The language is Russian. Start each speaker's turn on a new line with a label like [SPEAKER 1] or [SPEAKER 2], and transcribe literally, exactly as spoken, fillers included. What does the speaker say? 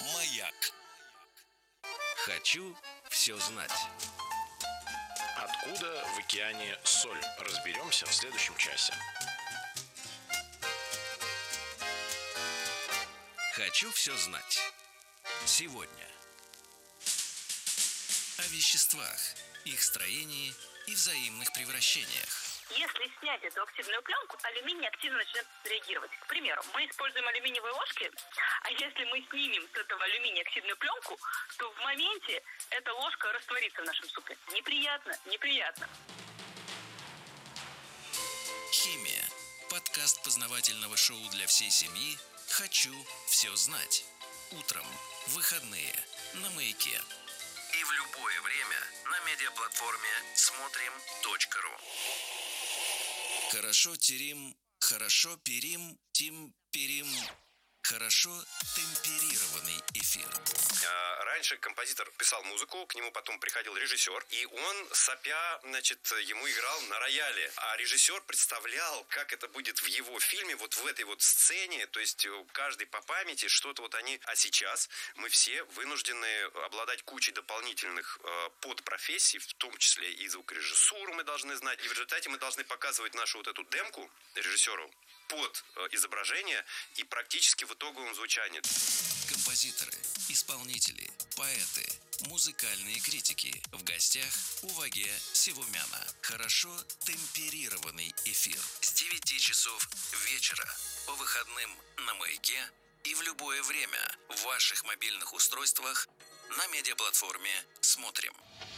[SPEAKER 1] Маяк. Хочу все знать.
[SPEAKER 2] Откуда в океане соль? Разберемся в следующем часе.
[SPEAKER 1] Хочу все знать. Сегодня о веществах, их строении и взаимных превращениях.
[SPEAKER 3] Если снять эту активную пленку, алюминий активно начнет реагировать. К примеру, мы используем алюминиевые ложки, а если мы снимем с этого алюминия активную пленку, то в моменте эта ложка растворится в нашем супе. Неприятно, неприятно.
[SPEAKER 1] Химия. Подкаст познавательного шоу для всей семьи «Хочу все знать». Утром, в выходные, на Маяке. И в любое время на медиаплатформе смотрим точка ру. Хорошо терим, хорошо перим, тим перим. Хорошо темперированный эфир.
[SPEAKER 4] Раньше композитор писал музыку, к нему потом приходил режиссер, и он, сопя, значит, ему играл на рояле. А режиссер представлял, как это будет в его фильме, вот в этой вот сцене, то есть каждый по памяти, что-то вот они... А сейчас мы все вынуждены обладать кучей дополнительных э, подпрофессий, в том числе и звукорежиссуру мы должны знать, и в результате мы должны показывать нашу вот эту демку режиссеру под изображение и практически в итоговом звучании.
[SPEAKER 1] Композиторы, исполнители, поэты, музыкальные критики. В гостях у Ваге Севумяна. Хорошо темперированный эфир. С девяти часов вечера по выходным на Маяке и в любое время в ваших мобильных устройствах на медиаплатформе «Смотрим».